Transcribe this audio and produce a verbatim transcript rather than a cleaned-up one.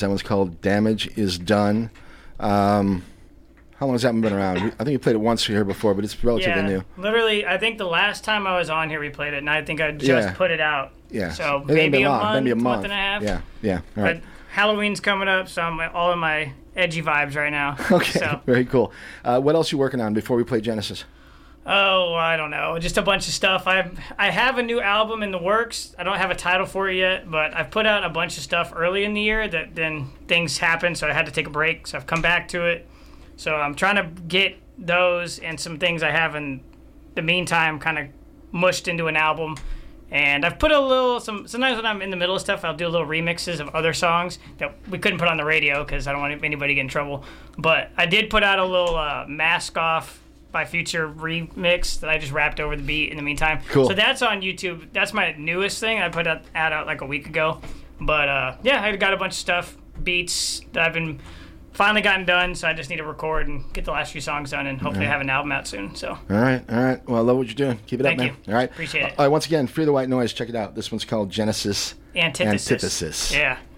That one's called Damage Is Done. Um, how long has that one been around? I think we played it once here before, but it's relatively yeah, new. Literally, I think the last time I was on here, we played it, and I think I just Yeah. put it out. Yeah. So It ain't maybe been a, long. month, Maybe a month, month and a half. Yeah, yeah. All right. But Halloween's coming up, so I'm all in my edgy vibes right now. Okay, So. very cool. Uh, what else are you working on before we play Genesis? Oh, I don't know. Just a bunch of stuff. I I have a new album in the works. I don't have a title for it yet, but I've put out a bunch of stuff early in the year that then things happened, so I had to take a break. So I've come back to it. So I'm trying to get those and some things I have in the meantime kind of mushed into an album. And I've put a little, some. sometimes when I'm in the middle of stuff, I'll do little remixes of other songs that we couldn't put on the radio because I don't want anybody to get in trouble. But I did put out a little uh, Mask Off by Future remix that I just rapped over the beat in the meantime. Cool. So that's on YouTube. That's my newest thing. I put that ad out like a week ago. But uh, yeah, I got a bunch of stuff, beats that I've been finally gotten done. So I just need to record and get the last few songs done and hopefully have an album out soon. So All right, all right. Well, I love what you're doing. Keep it Thank up, man. you. All right. Appreciate it. All right, once again, Free the White Noise. Check it out. This one's called Genesis Antithesis. Antithesis. Yeah.